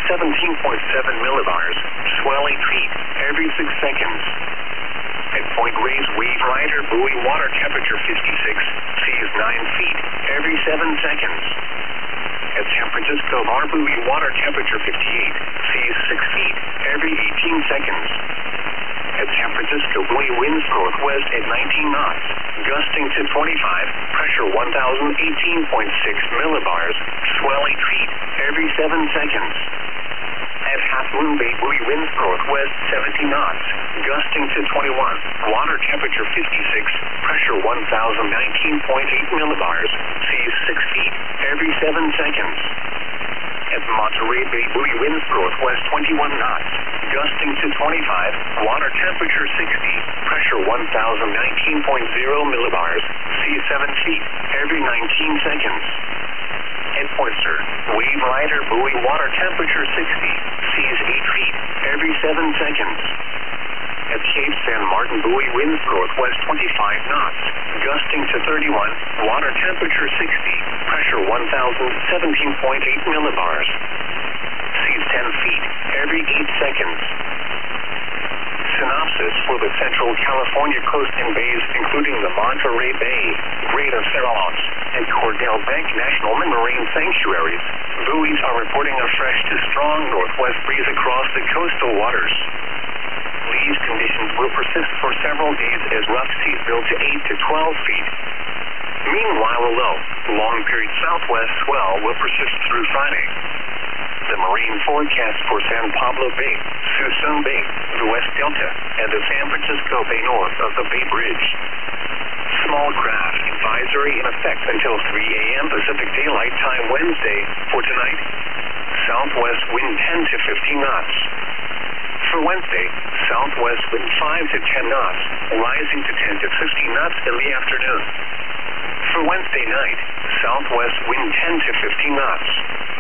17.7 millibars, swell 8 feet every 6 seconds. At Point Reyes, wave rider buoy, water temperature 56, seas 9 feet every 7 seconds. At San Francisco Bar buoy, water temperature 58, seas 6 feet every 18 seconds. At San Francisco buoy, winds northwest at 19 knots, gusting to 25, pressure 1018.6 millibars, swell 8 feet every 7 seconds. At Half Moon Bay buoy, winds northwest 17 knots, gusting to 21, water temperature 56, pressure 1019.8 millibars, seas 6 feet every 7 seconds. At Monterey Bay buoy, winds northwest 21 knots, gusting to 25, water temperature 60, pressure 1019.0 millibars, seas 7 feet every 19 seconds. At Poynter, wave rider buoy, water temperature 60, seas 8 feet every 7 seconds. At Cape San Martin buoy, winds northwest 25 knots, gusting to 31, water temperature 60, pressure 1017.8 millibars, seas 10 feet every 8 seconds. Synopsis for the Central California coast and bays, including the Monterey Bay, Greater Farallons, and Cordell Bank National Marine Sanctuaries, buoys are reporting a fresh to strong northwest breeze across the coastal waters. These conditions will persist for several days as rough seas build to 8 to 12 feet. Meanwhile, a low, long-period southwest swell will persist through Friday. The marine forecast for San Pablo Bay, Suisun Bay, the West Delta, and the San Francisco Bay north of the Bay Bridge. Small craft advisory in effect until 3 a.m. Pacific Daylight Time Wednesday. For tonight, southwest wind 10 to 15 knots. For Wednesday, southwest wind 5 to 10 knots, rising to 10 to 15 knots in the afternoon. For Wednesday night, southwest wind 10 to 15 knots.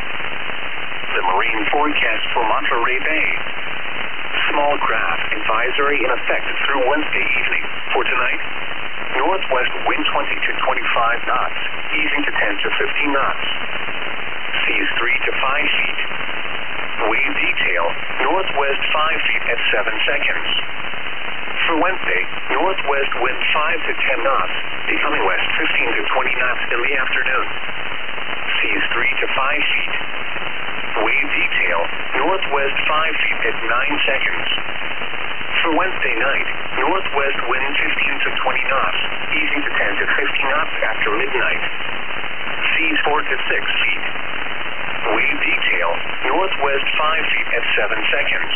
The marine forecast for Monterey Bay. Small craft advisory in effect through Wednesday evening. For tonight, northwest wind 20 to 25 knots, easing to 10 to 15 knots. Seas 3 to 5 feet. Wave detail, northwest 5 feet at 7 seconds. For Wednesday, northwest wind 5 to 10 knots, becoming west 15 to 20 knots in the afternoon. Seas 3 to 5 feet. Wave detail, northwest 5 feet at 9 seconds. For Wednesday night, northwest wind 15 to 20 knots, easing to 10 to 15 knots after midnight. Seas 4 to 6 feet. Wave detail, northwest 5 feet at 7 seconds.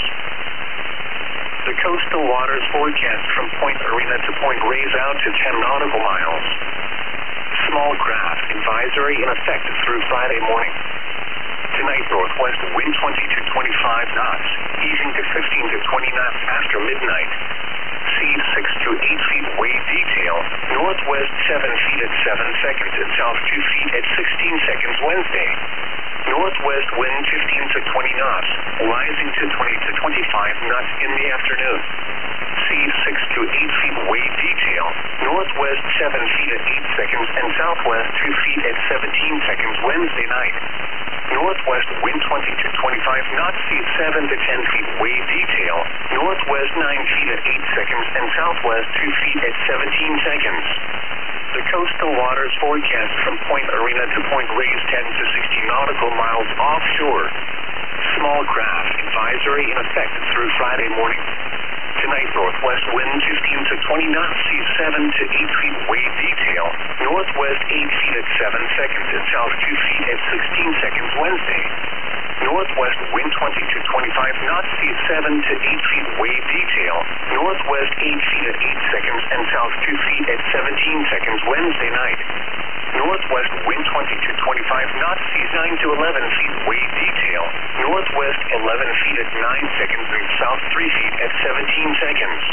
The coastal waters forecast from Point Arena to Point Reyes out to 10 nautical miles. Small craft advisory in effect through Friday morning. Tonight, northwest wind 20 to 25 knots, easing to 15 to 20 knots after midnight. Seas 6 to 8 feet. Wave detail, northwest 7 feet at 7 seconds and south 2 feet at 16 seconds Wednesday. Northwest wind 15 to 20 knots, rising to 20 to 25 knots in the afternoon. Seas 6 to 8 feet. Wave detail, northwest 7 feet at 8 seconds and southwest 2 feet at 17 seconds Wednesday night. Northwest wind 20 to 25 knots, seas 7 to 10 feet. Wave detail, northwest 9 feet at 8 seconds and southwest 2 feet at 17 seconds. The coastal waters forecast from Point Arena to Point Reyes 10 to 60 nautical miles offshore. Small craft advisory in effect through Friday morning. Tonight, northwest wind 15 to 20 knots, seas 7 to 8 feet. Wave detail, northwest 8 feet at 7 seconds and south 2 feet at 16 seconds Wednesday. Northwest wind 20 to 25 knots, seas 7 to 8 feet. Wave detail, northwest 8 feet at 8 seconds and south 2 feet at 17 seconds Wednesday night. Northwest wind 20 to 25 knots, seas 9 to 11 feet. Wave detail, northwest 11 feet at 9 seconds and south 3 feet at 17 seconds.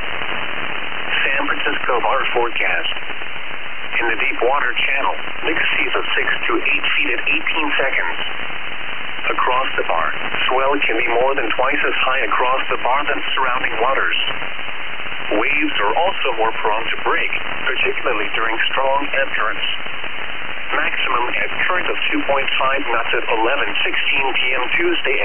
San Francisco Bar forecast. In the deep water channel, mixed seas of 6 to 8 feet at 18 seconds. Across the bar, swell can be more than twice as high across the bar than surrounding waters. Waves are also more prone to break, particularly during strong ebb currents. Maximum ebb current of 2.5 knots at 11:16 p.m. Tuesday.